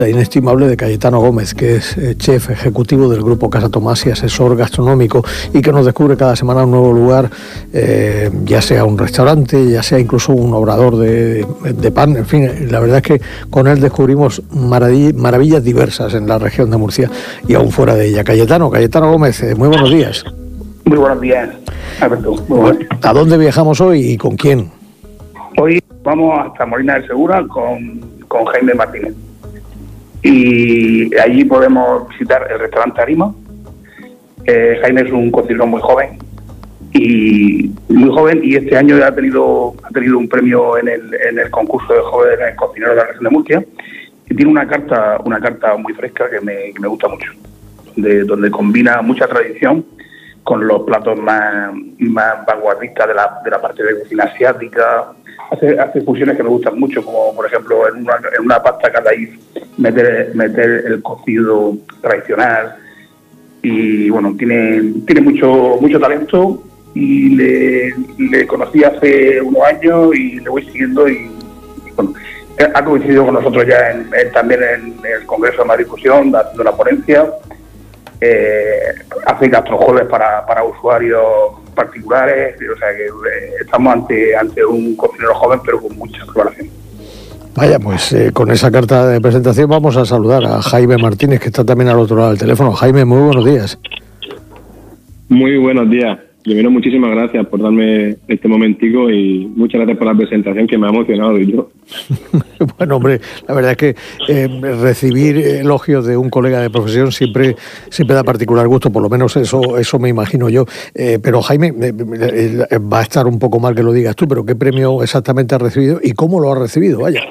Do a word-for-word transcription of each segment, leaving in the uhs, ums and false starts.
inestimable de Cayetano Gómez, que es eh, chef ejecutivo del Grupo Casa Tomás y asesor gastronómico, y que nos descubre cada semana un nuevo lugar, eh, ya sea un restaurante, ya sea incluso un obrador de, de pan. En fin, la verdad es que con él descubrimos maravillas, maravillas diversas en la región de Murcia y aún fuera de ella. Cayetano, Cayetano Gómez, eh, muy buenos días. Muy buenos días, Alberto. Muy buenos días. ¿A dónde viajamos hoy y con quién? Hoy vamos hasta Molina del Segura con, con Jaime Martínez. Y allí podemos visitar el restaurante Arima. Eh, Jaime es un cocinero muy joven y muy joven y este año ha tenido ha tenido un premio en el en el concurso de jóvenes cocineros de la región de Murcia y tiene una carta una carta muy fresca que me, que me gusta mucho, de donde combina mucha tradición con los platos más más vanguardistas de la de la parte de cocina asiática. Hace, hace fusiones que me gustan mucho, como por ejemplo en una, en una pasta cadaís meter meter el cocido tradicional. Y bueno, tiene tiene mucho mucho talento y le, le conocí hace unos años y le voy siguiendo y, y bueno, ha coincidido con nosotros ya en, en, también en el Congreso de Madrid Fusión, haciendo una ponencia. Eh, hace gastrojueves para, para usuarios particulares, o sea que eh, estamos ante ante un cocinero joven pero con mucha preparación. Vaya, pues eh, con esa carta de presentación vamos a saludar a Jaime Martínez, que está también al otro lado del teléfono. Jaime, muy buenos días. Muy buenos días. Primero, muchísimas gracias por darme este momentico y muchas gracias por la presentación, que me ha emocionado y yo. Bueno, hombre, la verdad es que eh, recibir elogios de un colega de profesión siempre siempre da particular gusto, por lo menos eso eso me imagino yo. Eh, pero Jaime, eh, eh, va a estar un poco mal que lo digas tú, pero ¿qué premio exactamente has recibido y cómo lo has recibido? Vaya.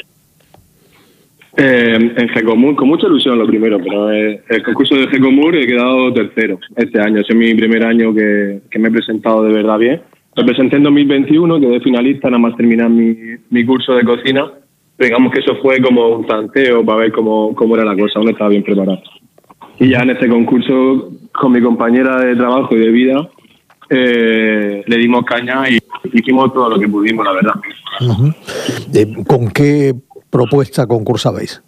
Eh, en Gecomur, con mucha ilusión lo primero, pero eh, el concurso de Gecomur he quedado tercero este año. Ese es mi primer año que, que me he presentado de verdad bien. Me presenté en dos mil veintiuno, quedé finalista, nada más terminar mi, mi curso de cocina. Digamos que eso fue como un tanteo para ver cómo, cómo era la cosa, uno estaba bien preparado. Y ya en este concurso, con mi compañera de trabajo y de vida, eh, le dimos caña y hicimos todo lo que pudimos, la verdad. Uh-huh. Eh, ¿Con qué propuesta concursabais?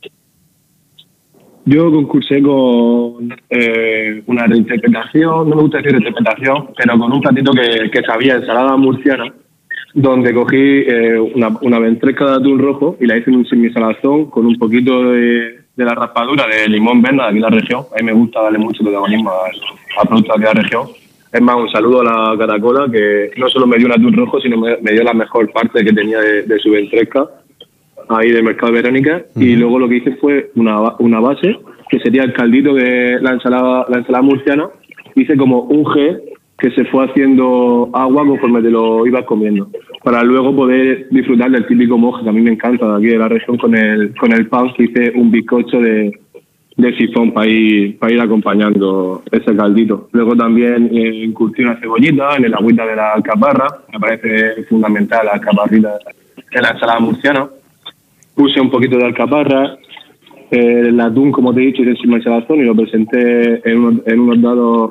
Yo concursé con eh, una reinterpretación, no me gusta decir reinterpretación, pero con un platito que, que sabía ensalada murciana, donde cogí eh, una, una ventresca de atún rojo y la hice en un semisalazón con un poquito de, de la raspadura de limón verde de aquí en la región. A mí me gusta darle mucho protagonismo a, a productos de aquí en la región. Es más, un saludo a la Caracola, que no solo me dio un atún rojo, sino me, me dio la mejor parte que tenía de, de su ventresca, ahí del mercado de Verónica. Uh-huh. Y luego lo que hice fue una, una base, que sería el caldito de la ensalada, la ensalada murciana. Hice como un G que se fue haciendo agua conforme te lo ibas comiendo, para luego poder disfrutar del típico moje, que a mí me encanta de aquí de la región, con el con el pan, que hice un bizcocho de, de sifón para ir, para ir acompañando ese caldito. Luego también eh, incurtí una cebollita en el agüita de la alcaparra, me parece fundamental la alcaparrita de la ensalada murciana. Puse un poquito de alcaparra, eh, el atún, como te he dicho, hice su ensalazón y lo presenté en unos, en unos dados,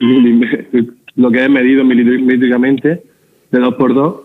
lo que he medido milimétricamente, de dos por dos.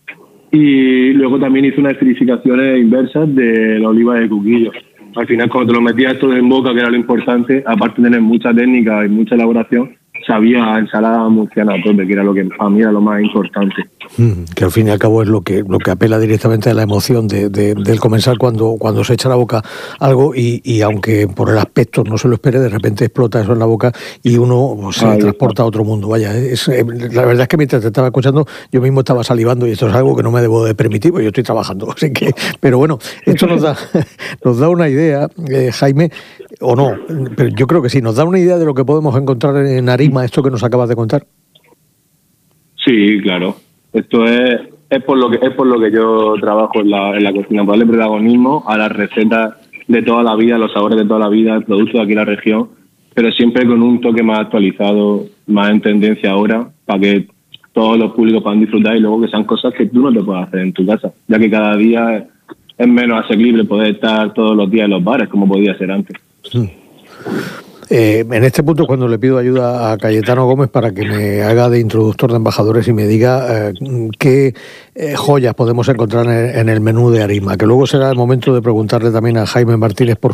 Y luego también hice unas esterificaciones inversas de la oliva de Cuquillo. Al final, cuando te lo metías todo en boca, que era lo importante, aparte de tener mucha técnica y mucha elaboración, sabía ensalada murciana a tope, que era lo que para mí era lo más importante. Mm, que al fin y al cabo es lo que lo que apela directamente a la emoción de, de, del comensal cuando, cuando se echa a la boca algo y, y aunque por el aspecto no se lo espere, de repente explota eso en la boca y uno pues, se Ahí transporta está. a otro mundo. Vaya, es, la verdad es que mientras te estaba escuchando yo mismo estaba salivando y esto es algo que no me debo de permitir, porque yo estoy trabajando. Así que, pero bueno, esto nos da, nos da una idea, eh, Jaime, o no, pero yo creo que sí, nos da una idea de lo que podemos encontrar en Arima, esto que nos acabas de contar. Sí, claro. Esto es es por lo que es por lo que yo trabajo en la, en la cocina, para darle protagonismo a las recetas de toda la vida, los sabores de toda la vida, el producto de aquí en la región, pero siempre con un toque más actualizado, más en tendencia ahora, para que todos los públicos puedan disfrutar y luego que sean cosas que tú no te puedes hacer en tu casa, ya que cada día es menos asequible poder estar todos los días en los bares como podía ser antes. Sí. Eh, en este punto, cuando le pido ayuda a Cayetano Gómez para que me haga de introductor de embajadores y me diga eh, qué eh, joyas podemos encontrar en, en el menú de Arisma, que luego será el momento de preguntarle también a Jaime Martínez por